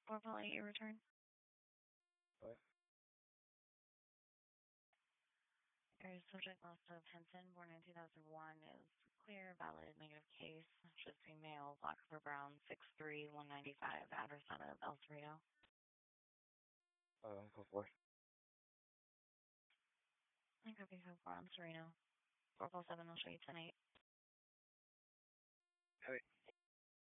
448, you return. What? Your subject list of Henson, born in 2001, is clear, valid, negative case. Should be male, black for brown, 6'3", 195, address out of El Cerrito. Go for it. I copy so far on Sereno. 447 will show you tonight. Hey.